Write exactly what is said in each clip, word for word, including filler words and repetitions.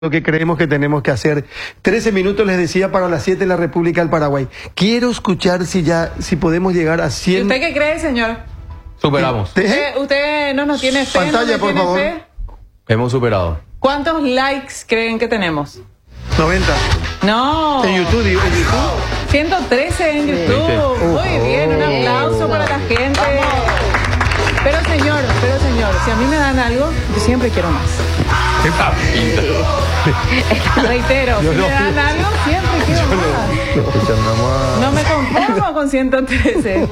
Lo que creemos que tenemos que hacer. trece minutos les decía para las siete en la República del Paraguay. Quiero escuchar si ya, si podemos llegar a cien. ¿Y usted qué cree, señor? Superamos. ¿Usted, usted no nos tiene fe? Pantalla, ¿No por tiene favor. fe? Hemos superado. ¿Cuántos likes creen que tenemos? noventa. No. En YouTube, digo, en YouTube. ciento trece en YouTube. Muy bien, un aplauso para la gente. Pero señor, pero señor, si a mí me dan algo, yo siempre quiero más. Reitero, si Yo me no- dan algo, siempre quiero más. No me conformo con ciento trece.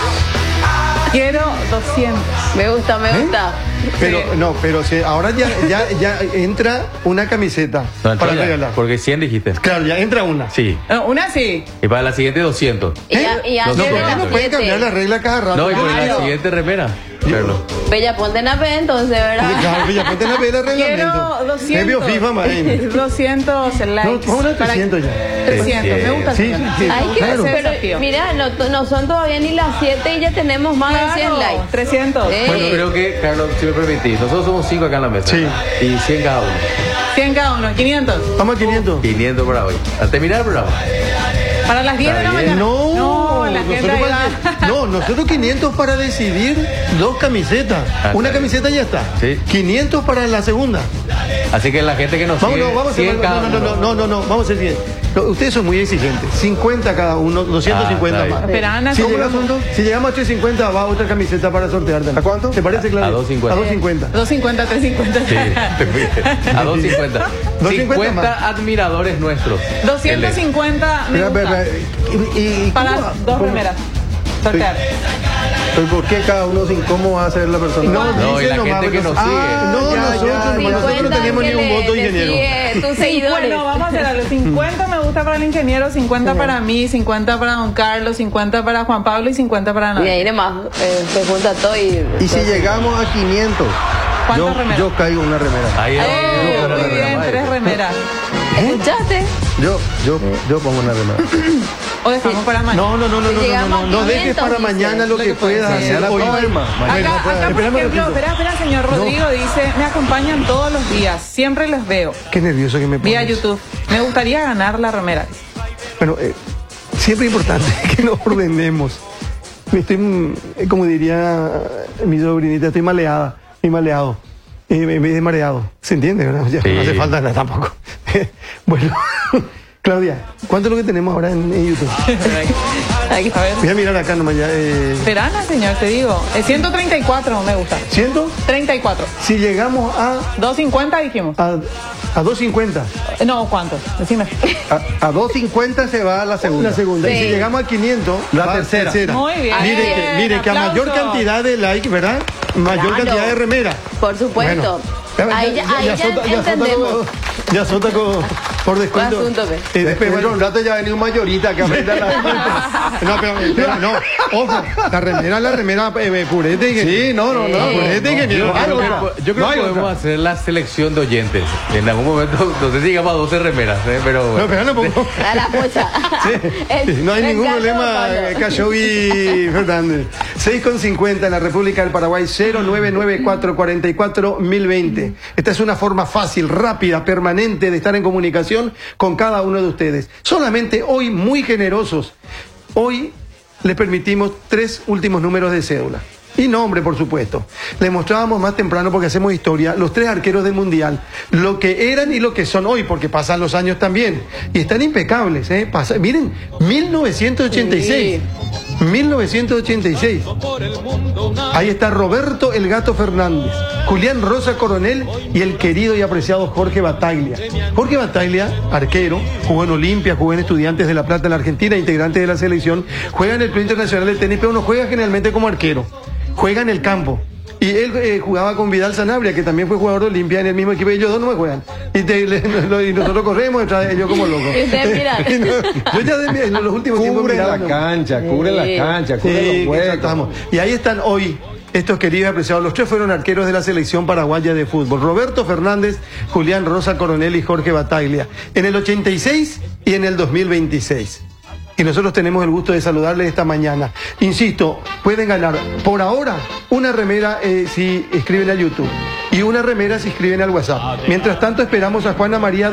Quiero doscientos. Me gusta, me gusta. Pero Sí. no, pero si ahora ya, ya, ya entra una camiseta No, para ya, regalar. porque cien dijiste. Claro, ya entra una. Sí. No, una sí. Y para la siguiente doscientos. Y, a- y No, ayer no, era porque No las pueden cambiar la siete. regla cada rato. No, y por la Claro. siguiente remera. Carlos. Bella, ponte en la fe entonces, ¿verdad? Claro, ya ponte la vela reglamento. Quiero doscientos. Es bio FIFA, man. doscientos likes. No, vamos a Para- trescientos ya. trescientos, me gusta. Sí, señor. sí, sí. Hay que Claro. pero Desafío. mira, no, no son todavía ni las siete y ya tenemos más de cien Claro, likes. trescientos. Eh. Bueno, creo que, Carlos, si me permitís, nosotros somos cinco acá en la mesa. Sí. Y cien cada uno. cien cada uno, quinientos. Vamos a quinientos. quinientos para hoy. Al terminar el programa. Para las diez de la Está bien. mañana. No, no la gente nosotros ahí para- va. no, nosotros quinientos para decidir dos camisetas. Ah, Una está camiseta ya está. Sí. quinientos para la segunda. Así que la gente que nos Vamos, sigue, no, vamos a hacer, cien cada no, no, no, uno. no, no, no, vamos a hacer bien. No, ustedes son muy exigentes. cincuenta cada uno, doscientos cincuenta Ah, está más. bien. Pero Ana, Si ¿cómo lo llegamos, si llegamos a trescientos cincuenta va otra camiseta para sortear. ¿A cuánto? ¿Te parece, Claudia? A doscientos cincuenta. A doscientos cincuenta. doscientos cincuenta, trescientos cincuenta. Sí, te fuiste. A doscientos cincuenta. doscientos cincuenta cincuenta admiradores nuestros. doscientos cincuenta me Espera, gusta. espera, espera. ¿Y, y, y Para cómo va? dos ¿Cómo? remeras. Sortear. ¿Pero por qué cada uno sin cómo va a ser la persona? No, No, y dice la nomás, gente que pero- nos sigue. Ah, no, Ya, nosotros, ya, nosotros no cincuenta tenemos que ni un le- voto, le ingeniero. sigue tus seguidores. Bueno, vamos a hacer algo. cincuenta me gusta para el ingeniero, cincuenta para mí, cincuenta para don Carlos, cincuenta para Juan Pablo y cincuenta para Y Ana. ahí nomás eh, se junta todo y... Y si llegamos a quinientos, ¿Cuántas yo, remeras? yo caigo una remera. Ahí Eh, ahí, muy bien, tres remeras. ¿Escuchaste? Yo, yo, yo pongo una remera. O dejamos para mañana. No, no, no, no, no, no, Llegamos no, a no dejes quinientos, para dice. mañana lo Lo que que puede puedas ser. hacer La hoy. próxima. Mañana Acá, no puede. acá, por Esperame un ejemplo, ratito. espera, espera, señor Rodrigo dice, me acompañan todos los días, siempre los veo. Qué nervioso que me Vía pones. YouTube. Me gustaría ganar la remera. Bueno, eh, siempre es importante que nos ordenemos. Me estoy, mm, eh, como diría mi sobrinita, estoy maleada, estoy maleado. Eh, me, me he mareado. ¿Se entiende, verdad? Ya Sí. no hace falta nada tampoco. Bueno, Claudia, ¿cuánto es lo que tenemos ahora en, en YouTube? Aquí, a ver. Voy a mirar acá nomás ya. Eh, Verana, señor, te digo. Es ciento treinta y cuatro me gusta. ¿ciento? treinta y cuatro. Si llegamos a, doscientos cincuenta dijimos. a, a doscientos cincuenta, Eh, No, ¿cuánto? Decime. A, a doscientos cincuenta se va a la segunda. la segunda. Y Sí. si llegamos a quinientos, La va a tercera. Muy bien. Mire que, mire que a mayor Aplauso. cantidad de like, ¿verdad? Mayor Claro. cantidad de remera. Por supuesto. Bueno, ahí ya, ahí ya, sota- ya sota entendemos. con- ya sota con- por descuento. Asunto, pe. Eh, después, Después, bueno, un rato ya venía un mayorita que aprenda la... no, pero, pero no, ojo, la remera, la remera eh, purete. Que, Sí, no, no, no. purete que Yo, no, creo no, que- no. yo creo No que hay podemos otra. hacer la selección de oyentes. En algún momento, no sé si llegamos a doce remeras, ¿eh? pero No, bueno. pero no pongo. A la pocha. El- No hay el ningún gato, problema, Pablo. eh, Cayovi Fernández. seis con cincuenta en la República del Paraguay, cero nueve nueve cuatro cuatro cuatro mil veinte. Esta es una forma fácil, rápida, permanente de estar en comunicación con cada uno de ustedes. Solamente hoy, muy generosos, hoy les permitimos tres últimos números de cédula. Y nombre, por supuesto. Les mostrábamos más temprano, porque hacemos historia, los tres arqueros del Mundial, lo que eran y lo que son hoy, porque pasan los años también. Y están impecables, ¿eh? Pasa- miren, mil novecientos ochenta y seis. mil novecientos ochenta y seis. Ahí está Roberto El Gato Fernández, Julián Rosa Coronel y el querido y apreciado Jorge Bataglia. Jorge Bataglia, arquero, jugó en Olimpia, jugó en Estudiantes de La Plata en la Argentina, integrante de la selección, juega en el Club Internacional de Tenis, pero no juega generalmente como arquero, juega en el campo. Y él eh, jugaba con Vidal Sanabria, que también fue jugador de Olimpia en el mismo equipo, y ellos dos no me juegan. Y, te- le- no- y nosotros corremos detrás de ellos como locos. Y usted mira. Y no- yo ya de- en los últimos tiempos Cubre miraba, la no. cancha, cubre Sí. la cancha, cubre Sí, los huecos. estamos. Y ahí están hoy estos queridos y apreciados. Los tres fueron arqueros de la selección paraguaya de fútbol. Roberto Fernández, Julián Rosa Coronel y Jorge Bataglia. En el ochenta y seis y en el dos mil veintiséis. Y nosotros tenemos el gusto de saludarles esta mañana. Insisto, pueden ganar por ahora una remera eh, si escriben a YouTube. y una remera se inscriben al WhatsApp. Mientras tanto esperamos a Juana María